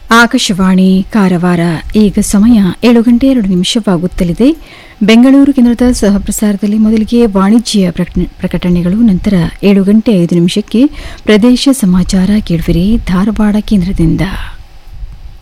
ಆಕಾಶವಾಣಿ ಕಾರವಾರ. ಈಗ ಸಮಯ 7:02 ಬೆಂಗಳೂರು ಕೇಂದ್ರದ ಸಹಪ್ರಸಾರದಲ್ಲಿ ಮೊದಲಿಗೆ ವಾಣಿಜ್ಯ ಪ್ರಕಟಣೆಗಳು, ನಂತರ 7:05 ಪ್ರದೇಶ ಸಮಾಚಾರ ಕೇಳುವಿರಿ ಧಾರವಾಡ ಕೇಂದ್ರದಿಂದ.